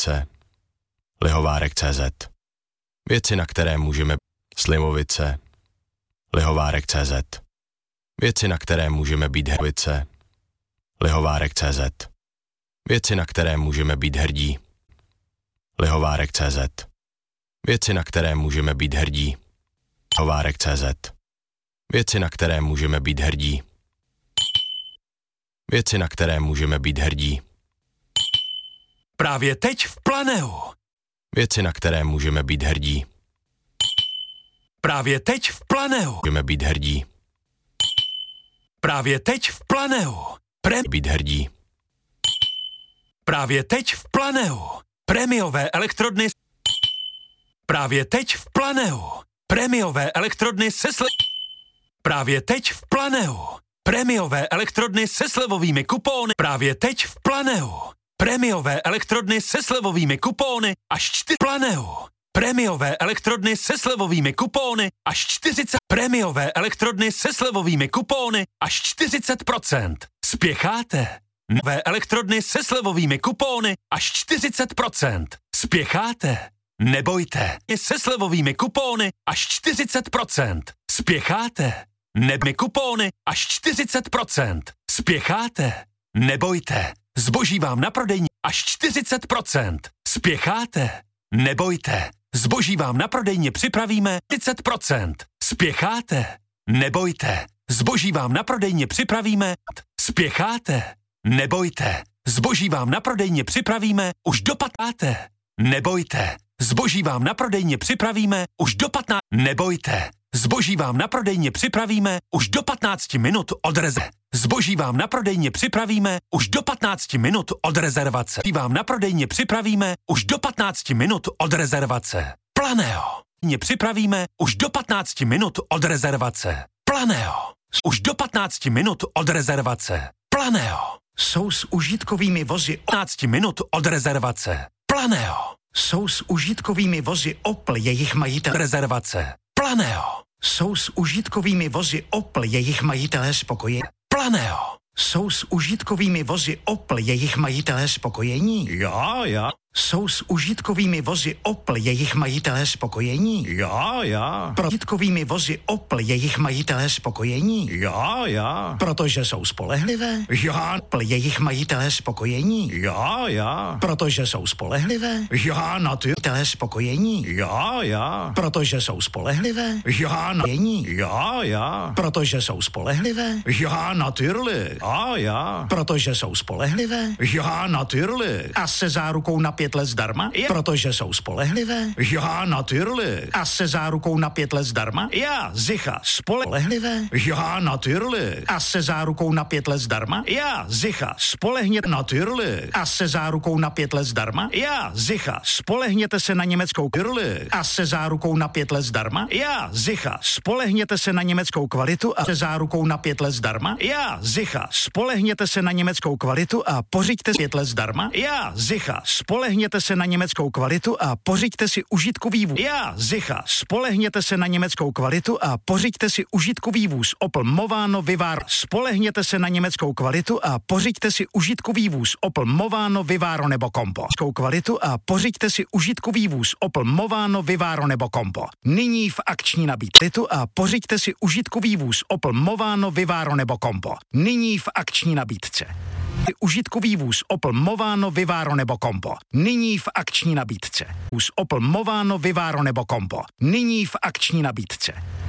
Slivovice. Lihovárek.cz. Věci, na které můžeme. Slivovice. Lihovárek.cz. Věci, na které můžeme být hrdí. Lihovárek.cz. Věci, na které můžeme být hrdí. Lihovárek.cz. Věci, na které můžeme být hrdí. Lihovárek.cz. Věci, na které můžeme být hrdí. Věci, na které můžeme být hrdí. Právě teď v Planeu. Věci, na které můžeme být hrdí. Právě teď v Planeu. Můžeme být hrdí. Právě teď v Planeu. Být hrdí. Právě teď v Planeu. Prémiové elektrodny. Právě teď v Planeu. Prémiové elektrodny Právě teď v Planeu. Prémiové elektrodny se slevovými kupóny. Právě teď v Planeu. Prémiové elektrodny se slevovými kupóny až 4 Planeu. Prémiové elektrodny se slevovými kupóny až 40. Prémiové elektrodny se slevovými kupóny až 40%. Spěcháte? Nové elektrodny se slevovými kupóny až 40%. Spěcháte? Nebojte. Se slevovými kupóny až 40%. Spěcháte? Nebmi kupóny až 40%. Spěcháte? Nebojte. Zboží vám na prodejní až 40%. Spěcháte? Nebojte. Zboží vám na prodejně připravíme 30%. Spěcháte? Nebojte. Zboží vám na prodejně připravíme. Spěcháte? Nebojte. Zboží vám na prodejně připravíme už do 15. Nebojte. Zboží vám na prodejně připravíme už do 15. Nebojte. Zboží vám na prodejně připravíme už do 15 minut od Zboží vám na prodejně připravíme už do 15 minut od rezervace. Zboží vám na prodejně připravíme už do 15 minut od rezervace. Planeo. Připravíme už do 15 minut od rezervace. Planeo. Už do 15 minut od rezervace. Planeo. Jsou s užitkovými vozy 15 minut od rezervace. Planeo. Jsou s užitkovými vozy Opel jejich majitel. Rezervace. Planeo. Jsou s užitkovými vozy Opel jejich majitelé spokojení. Planeo. Jsou s užitkovými vozy Opel jejich majitelé spokojení. Já. Jsou s užitkovými vozy Opel jejich majitelé spokojení. Já. Pro užitkovými vozy Opel jejich majitelé spokojení. Já. Protože jsou spolehlivé. Já. Opel jejich majitelé spokojení. Já. Protože jsou spolehlivé. Já na ty. Majitelé spokojení. Já. Protože jsou spolehlivé. Já na. Já. Protože jsou spolehlivé. Já na tyrly. Já. Protože jsou spolehlivé. Já na tyrly. A se zárukou na 5 let zdarma. Protože jsou spolehlivé. Já na tyrly. A se zárukou na 5 let zdarma. Já zicha Spolehlivé. Já na tyrly. A se zárukou na 5 let zdarma. Já zicha spolehněte na tyrly. A se zárukou na 5 let zdarma. Já zicha Spolehněte se na německou tyrly. a se zárukou na 5 let zdarma. Já zicha Spolehněte se na německou kvalitu a se zárukou na 5 let zdarma. Já zicha Spolehněte se na německou kvalitu a pořiďte si 5 let zdarma. Já zicha Spolehněte se na německou kvalitu a pořiďte si užitkový vůz. Já zicha Spolehněte se na německou kvalitu a pořiďte si užitkový vůz Opel Movano Vivaro. Spolehněte se na německou kvalitu a pořiďte si užitkový vůz Opel Movano Vivaro nebo Compo. Německou kvalitu a pořiďte si užitkový vůz Opel Movano Vivaro nebo Compo. Nyní v akční nabídce a pořiďte si užitkový vůz Opel Movano Vivaro nebo Compo. Nyní v akční nabídce. Užitkový vůz Opel Movano Vivaro nebo Compo. Nyní v akční nabídce. Vůz Opel Movano Vivaro nebo Compo. Nyní v akční nabídce.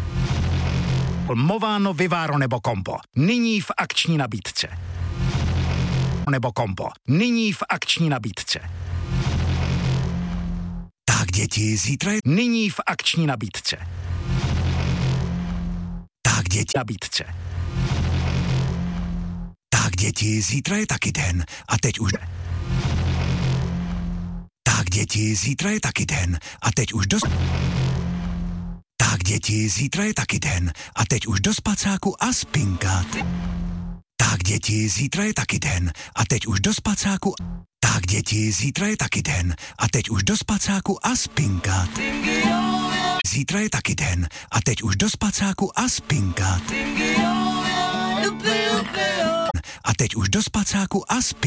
Opel Movano Vivaro nebo Compo. Nyní v akční nabídce. Nebo Compo. Nyní v akční nabídce. Tak děti, zítra je... Nyní v akční nabídce. Tak děti... Nabídce. Tak děti, zítra je taky den a teď už... Tak děti, zítra je taky den a teď už do... Tak děti, zítra je taky den a teď už do spacáku a spinkat. Tak děti, zítra je taky den a teď už do spacáku... Tak děti, zítra je taky den a teď už do spacáku a spinkat. Zítra je taky den a teď už do spacáku a spinkat. A teď už do spacáku a spinkat.